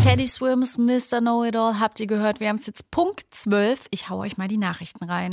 Teddy Swims, Mr. Know-It-All habt ihr gehört. Wir haben es jetzt Punkt 12. Ich hau euch mal die Nachrichten rein.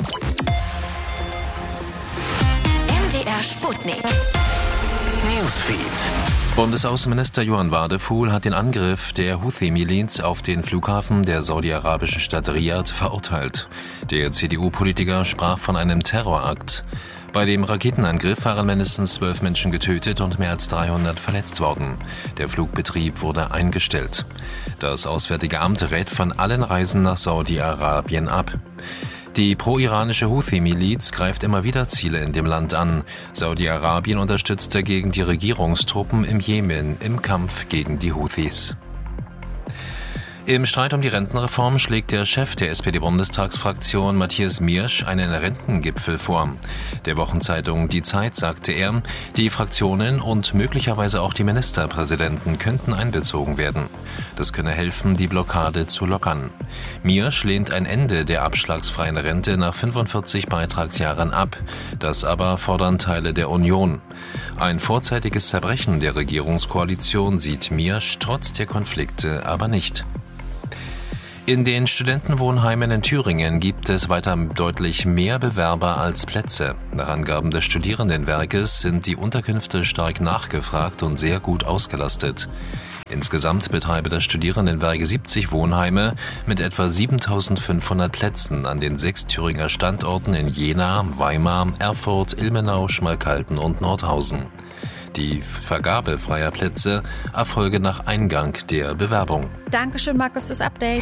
MDR Sputnik. Newsfeed. Bundesaußenminister Johann Wadefuhl hat den Angriff der Houthi-Miliz auf den Flughafen der saudi-arabischen Stadt Riad verurteilt. Der CDU-Politiker sprach von einem Terrorakt. Bei dem Raketenangriff waren mindestens 12 Menschen getötet und mehr als 300 verletzt worden. Der Flugbetrieb wurde eingestellt. Das Auswärtige Amt rät von allen Reisen nach Saudi-Arabien ab. Die pro-iranische Houthi-Miliz greift immer wieder Ziele in dem Land an. Saudi-Arabien unterstützt dagegen die Regierungstruppen im Jemen im Kampf gegen die Houthis. Im Streit um die Rentenreform schlägt der Chef der SPD-Bundestagsfraktion Matthias Miersch einen Rentengipfel vor. Der Wochenzeitung Die Zeit sagte er, die Fraktionen und möglicherweise auch die Ministerpräsidenten könnten einbezogen werden. Das könne helfen, die Blockade zu lockern. Miersch lehnt ein Ende der abschlagsfreien Rente nach 45 Beitragsjahren ab. Das aber fordern Teile der Union. Ein vorzeitiges Zerbrechen der Regierungskoalition sieht Miersch trotz der Konflikte aber nicht. In den Studentenwohnheimen in Thüringen gibt es weiter deutlich mehr Bewerber als Plätze. Nach Angaben des Studierendenwerkes sind die Unterkünfte stark nachgefragt und sehr gut ausgelastet. Insgesamt betreibe das Studierendenwerk 70 Wohnheime mit etwa 7.500 Plätzen an den 6 Thüringer Standorten in Jena, Weimar, Erfurt, Ilmenau, Schmalkalden und Nordhausen. Die Vergabe freier Plätze erfolge nach Eingang der Bewerbung. Dankeschön, Markus, fürs Update.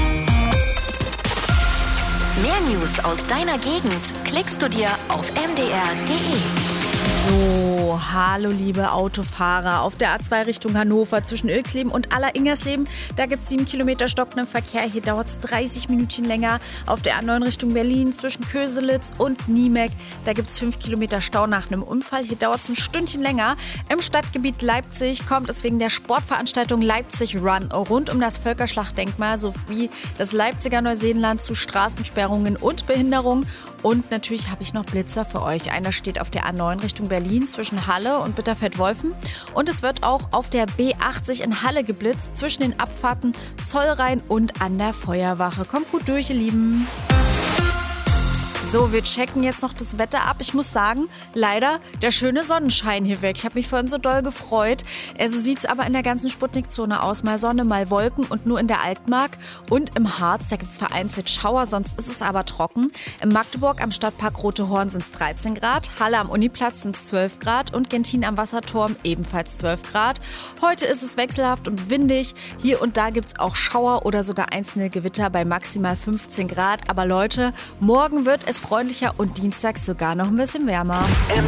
Mehr News aus deiner Gegend klickst du dir auf mdr.de. So, hallo liebe Autofahrer. Auf der A2 Richtung Hannover zwischen Ilksleben und Aller-Ingersleben, da gibt es 7 Kilometer stockenden Verkehr. Hier dauert es 30 Minuten länger. Auf der A9 Richtung Berlin zwischen Köselitz und Niemek, da gibt es 5 Kilometer Stau nach einem Unfall. Hier dauert es ein Stündchen länger. Im Stadtgebiet Leipzig kommt es wegen der Sportveranstaltung Leipzig Run rund um das Völkerschlachtdenkmal sowie das Leipziger Neuseeland zu Straßensperrungen und Behinderungen. Und natürlich habe ich noch Blitzer für euch. Einer steht auf der A9 Richtung Berlin zwischen Halle und Bitterfeld-Wolfen. Und es wird auch auf der B80 in Halle geblitzt zwischen den Abfahrten Zollrhein und an der Feuerwache. Kommt gut durch, ihr Lieben. So, wir checken jetzt noch das Wetter ab. Ich muss sagen, leider der schöne Sonnenschein hier weg. Ich habe mich vorhin so doll gefreut. So sieht es aber in der ganzen Sputnik-Zone aus. Mal Sonne, mal Wolken und nur in der Altmark und im Harz. Da gibt es vereinzelt Schauer, sonst ist es aber trocken. In Magdeburg am Stadtpark Rote Horn sind es 13 Grad. Halle am Uniplatz sind es 12 Grad und Gentin am Wasserturm ebenfalls 12 Grad. Heute ist es wechselhaft und windig. Hier und da gibt es auch Schauer oder sogar einzelne Gewitter bei maximal 15 Grad. Aber Leute, morgen wird es freundlicher und dienstags sogar noch ein bisschen wärmer.